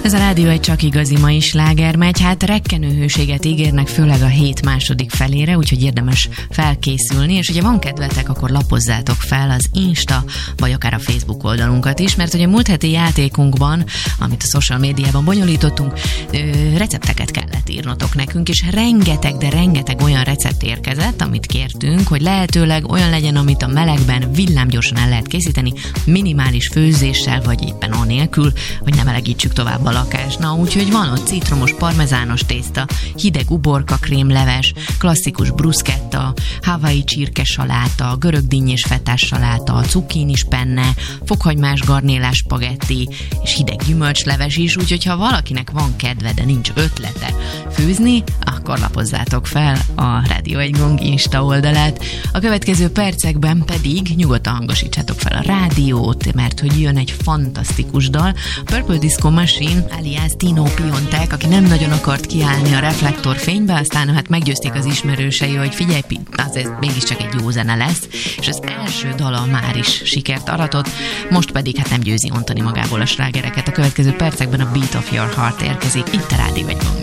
Ez a Rádió egy csak igazi mai sláger megy, hát rekkenő hőséget ígérnek, főleg a hét második felére, úgyhogy érdemes felkészülni, és ugye van kedvetek, akkor lapozzátok fel az Insta, vagy akár a Facebook oldalunkat is, mert ugye múlt heti játékunkban, amit a social médiában bonyolítottunk, recepteket kellett írnotok nekünk, és rengeteg, de rengeteg olyan recept érkezett, amit kértünk, hogy lehetőleg olyan legyen, amit a melegben villámgyorsan el lehet készíteni, minimális főzéssel, vagy éppen anélkül, hogy nem melegítsük tovább a lakást. Na, úgyhogy van ott citromos, parmezános tészta, hideg uborka krémleves, klasszikus bruschetta, hawaii csirkesaláta, görög dinny és fetás saláta, cukkinis penne, fokhagymás garnélás spagetti, és hideg gyümölcsleves is, úgyhogy ha valakinek van kedve, de nincs ötlete főzni, akkor lapozzátok fel a Rádió egy Gong Insta oldalát. A következő percekben pedig nyugodtan hangosítsátok fel a rádiót, mert hogy jön egy fantasztikus dal, Purple Disco Machine, alias Tino Piontek, aki nem nagyon akart kiállni a reflektorfénybe, aztán hát meggyőzték az ismerősei, hogy figyelj, azért mégiscsak egy jó zene lesz, és az első dala már is sikert aratott, most pedig hát nem győzi ontani magából a slágereket. A következő percekben a Beat of Your Heart érkezik itt a Rádió egy Gongon.